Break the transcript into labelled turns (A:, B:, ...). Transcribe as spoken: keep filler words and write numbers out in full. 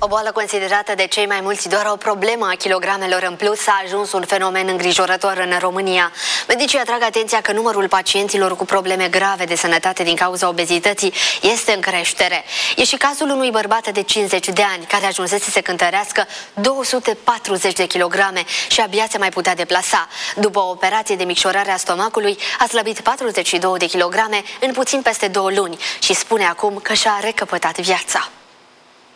A: O boală considerată de cei mai mulți doar o problemă a kilogramelor în plus a ajuns un fenomen îngrijorător în România. Medicii atrag atenția că numărul pacienților cu probleme grave de sănătate din cauza obezității este în creștere. E și cazul unui bărbat de cincizeci de ani care ajunsese să cântărească două sute patruzeci de kilograme și abia se mai putea deplasa. După o operație de micșorare a stomacului, a slăbit patruzeci și două de kilograme în puțin peste două luni și spune acum că și-a recăpătat viața.